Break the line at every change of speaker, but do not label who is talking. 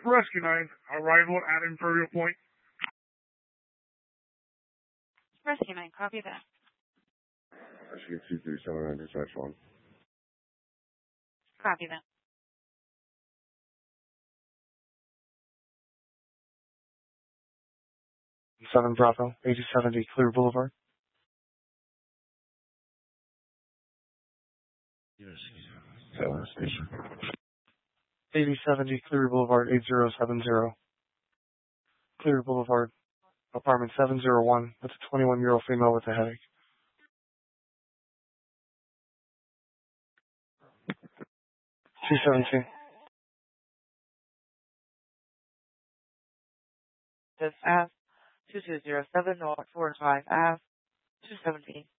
Rescue 9, arrival at Imperial Point.
Rescue 9, copy that.
Rescue 237, dispatch 1.
Copy that.
Seven Bravo, 8070 Clear Boulevard.
Station.
8070 Clear Boulevard, 8070. Clear Boulevard, apartment 701. That's a 21-year-old female with a headache. 217.
This F 2207 North 45 F 217.